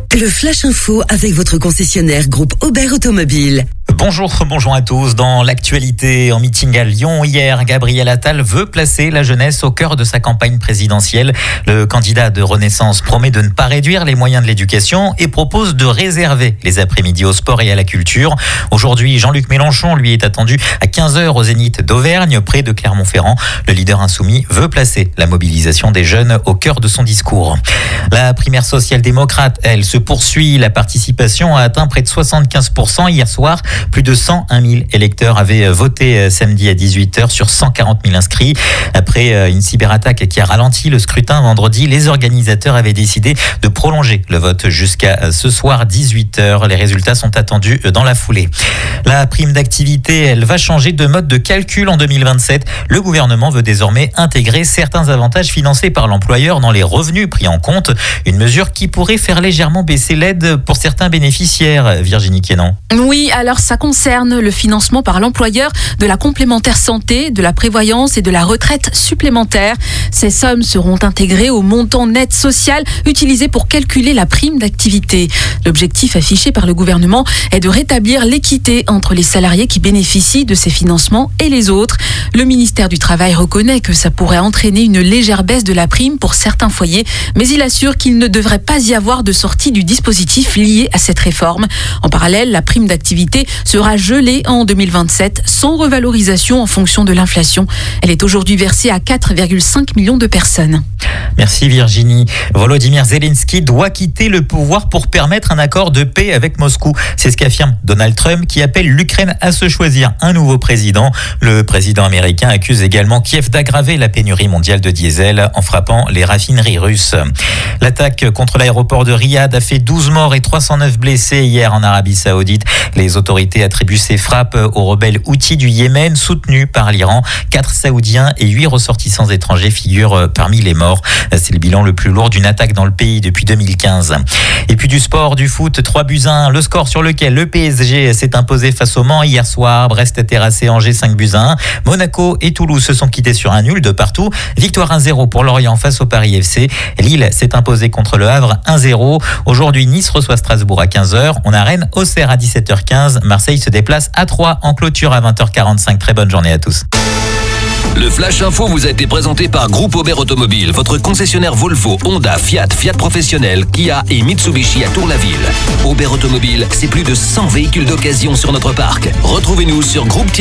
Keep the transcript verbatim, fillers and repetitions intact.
Le Flash Info avec votre concessionnaire groupe Aubert Automobile. Bonjour, bonjour à tous. Dans l'actualité, en meeting à Lyon hier, Gabriel Attal veut placer la jeunesse au cœur de sa campagne présidentielle. Le candidat de Renaissance promet de ne pas réduire les moyens de l'éducation et propose de réserver les après-midi au sport et à la culture. Aujourd'hui, Jean-Luc Mélenchon, lui, est attendu à quinze heures au Zénith d'Auvergne, près de Clermont-Ferrand. Le leader insoumis veut placer la mobilisation des jeunes au cœur de son discours. La primaire social-démocrate, elle, se poursuit. La participation a atteint près de soixante-quinze pour cent hier soir. Plus de cent un mille électeurs avaient voté samedi à dix-huit heures sur cent quarante mille inscrits. Après une cyberattaque qui a ralenti le scrutin vendredi, les organisateurs avaient décidé de prolonger le vote jusqu'à ce soir dix-huit heures. Les résultats sont attendus dans la foulée. La prime d'activité, elle va changer de mode de calcul en deux mille vingt-sept. Le gouvernement veut désormais intégrer certains avantages financés par l'employeur dans les revenus pris en compte. Une mesure qui pourrait faire légèrement baisser l'aide pour certains bénéficiaires. Virginie Quénan. Oui, alors ça concerne le financement par l'employeur de la complémentaire santé, de la prévoyance et de la retraite supplémentaire. Ces sommes seront intégrées au montant net social utilisé pour calculer la prime d'activité. L'objectif affiché par le gouvernement est de rétablir l'équité entre les salariés qui bénéficient de ces financements et les autres. Le ministère du Travail reconnaît que ça pourrait entraîner une légère baisse de la prime pour certains foyers, mais il assure qu'il ne devrait pas y avoir de sortie du dispositif lié à cette réforme. En parallèle, la prime d'activité sera gelée en deux mille vingt-sept sans revalorisation en fonction de l'inflation. Elle est aujourd'hui versée à quatre virgule cinq millions de personnes. Merci Virginie. Volodymyr Zelensky doit quitter le pouvoir pour permettre un accord de paix avec Moscou. C'est ce qu'affirme Donald Trump qui appelle l'Ukraine à se choisir un nouveau président. Le président américain accuse également Kiev d'aggraver la pénurie mondiale de diesel en frappant les raffineries russes. L'attaque contre l'aéroport de Riyad a fait douze morts et trois cent neuf blessés hier en Arabie Saoudite. Les autorités attribuent ces frappes aux rebelles houthis du Yémen soutenus par l'Iran. Quatre Saoudiens et huit ressortissants étrangers figurent parmi les morts. C'est le bilan le plus lourd d'une attaque dans le pays depuis deux mille quinze. Et puis du sport, du foot, trois buts à un. Le score sur lequel le P S G s'est imposé face au Mans hier soir. Brest a terrassé Angers cinq buts à un. Monaco et Toulouse se sont quittés sur un nul de partout. Victoire un zéro pour Lorient face au Paris F C. Lille s'est imposé contre le Havre un zéro. Aujourd'hui, Nice reçoit Strasbourg à quinze heures. On a Rennes, Auxerre à dix-sept heures quinze. Marseille se déplace à Troyes en clôture à vingt heures quarante-cinq. Très bonne journée à tous. Le Flash Info vous a été présenté par Groupe Aubert Automobile, votre concessionnaire Volvo, Honda, Fiat, Fiat Professionnel, Kia et Mitsubishi à Tour-la-Ville. Aubert Automobile, c'est plus de cent véhicules d'occasion sur notre parc. Retrouvez-nous sur groupe